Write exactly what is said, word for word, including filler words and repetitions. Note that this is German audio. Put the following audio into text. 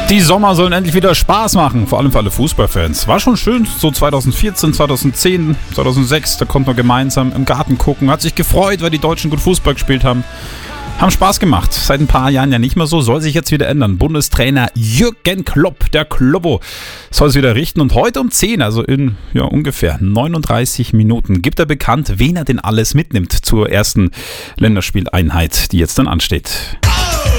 Die Sommer sollen endlich wieder Spaß machen, vor allem für alle Fußballfans. War schon schön, so zweitausendvierzehn, zweitausendzehn, zweitausendsechs, da konnten wir gemeinsam im Garten gucken. Hat sich gefreut, weil die Deutschen gut Fußball gespielt haben. Haben Spaß gemacht. Seit ein paar Jahren ja nicht mehr so, soll sich jetzt wieder ändern. Bundestrainer Jürgen Klopp, der Kloppo, soll es wieder richten. Und heute um zehn, also in ja, ungefähr neununddreißig Minuten, gibt er bekannt, wen er denn alles mitnimmt zur ersten Länderspieleinheit, die jetzt dann ansteht.